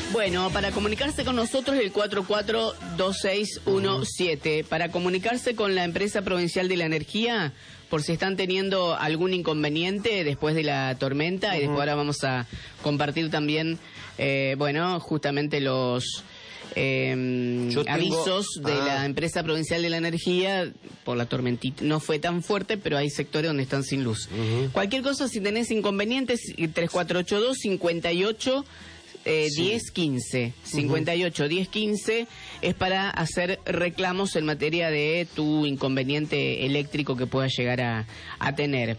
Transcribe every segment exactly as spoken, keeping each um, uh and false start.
Bueno, para comunicarse con nosotros el cuatro cuatro dos seis uno siete. Para comunicarse con la empresa provincial de la energía, por si están teniendo algún inconveniente después de la tormenta. Uh-huh. Y después ahora vamos a compartir también, eh, bueno, justamente los... Eh, tengo... avisos de ah. la empresa provincial de la energía por la tormentita. No fue tan fuerte, pero hay sectores donde están sin luz. Uh-huh. Cualquier cosa, si tenés inconvenientes, tres cuatro ocho dos cincuenta y ocho Eh, sí. diez quince, cincuenta y ocho, uh-huh. diez quince es para hacer reclamos en materia de tu inconveniente eléctrico que puedas llegar a, a tener.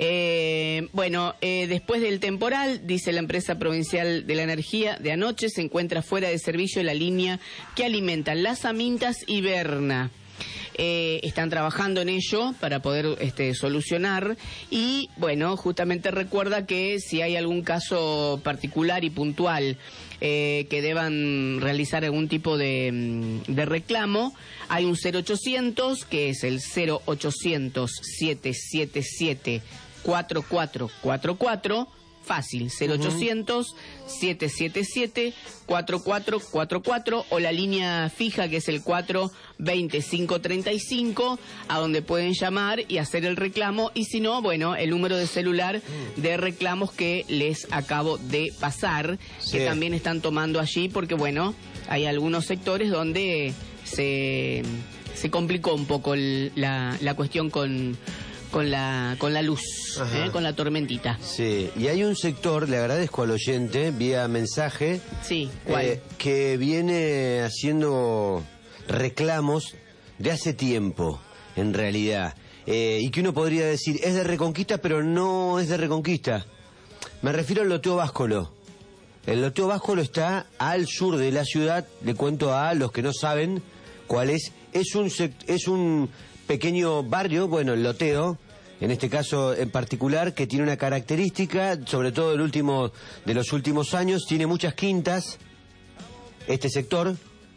Eh, bueno, eh, después del temporal, dice la empresa provincial de la energía, de anoche se encuentra fuera de servicio la línea que alimenta Las Amintas y Berna. Eh, están trabajando en ello para poder este, solucionar y bueno, justamente recuerda que si hay algún caso particular y puntual eh, que deban realizar algún tipo de, de reclamo, hay un cero ochocientos que es el cero ochocientos, siete siete siete, cuatro cuatro cuatro cuatro. Fácil, cero ochocientos, siete siete siete, cuatro cuatro cuatro cuatro o la línea fija que es el cuatro veinticinco treinta y cinco, a donde pueden llamar y hacer el reclamo, y si no, bueno, el número de celular de reclamos que les acabo de pasar, sí. que también están tomando allí, porque bueno, hay algunos sectores donde se, se complicó un poco el, la, la cuestión con... con la con la luz, ¿eh? Con la tormentita. Sí, y hay un sector, le agradezco al oyente, vía mensaje, sí, ¿cuál? Eh, que viene haciendo reclamos de hace tiempo, en realidad, eh, y que uno podría decir, es de Reconquista, pero no es de Reconquista. Me refiero al loteo Báscolo. El loteo Báscolo está al sur de la ciudad, le cuento a los que no saben cuál es, es un, es un pequeño barrio, bueno, el loteo, en este caso en particular, que tiene una característica, sobre todo del último, de los últimos años, tiene muchas quintas, este sector,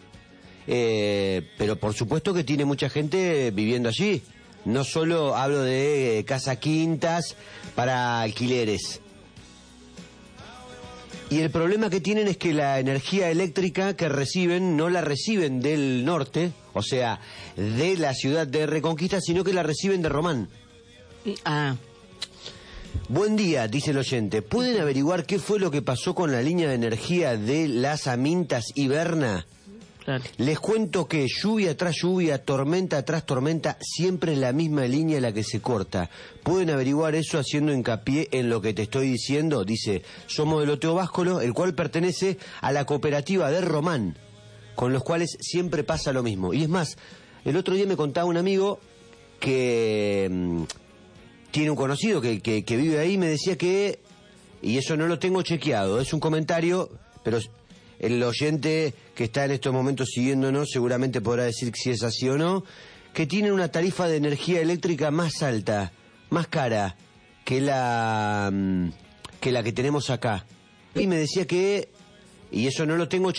eh, pero por supuesto que tiene mucha gente viviendo allí. No solo hablo de eh, casa quintas para alquileres. Y el problema que tienen es que la energía eléctrica que reciben no la reciben del norte, o sea, de la ciudad de Reconquista, sino que la reciben de Román. Ah. Buen día, dice el oyente. ¿Pueden averiguar qué fue lo que pasó con la línea de energía de Las Amintas y Berna? Claro. Les cuento que lluvia tras lluvia, tormenta tras tormenta, siempre es la misma línea la que se corta. ¿Pueden averiguar eso haciendo hincapié en lo que te estoy diciendo? Dice, somos del loteo Báscolo, el cual pertenece a la cooperativa de Román, con los cuales siempre pasa lo mismo. Y es más, el otro día me contaba un amigo que mmm, tiene un conocido que, que, que vive ahí, me decía que, y eso no lo tengo chequeado, es un comentario, pero el oyente que está en estos momentos siguiéndonos seguramente podrá decir si es así o no, que tienen una tarifa de energía eléctrica más alta, más cara que la que la que tenemos acá. Y me decía que, y eso no lo tengo chequeado,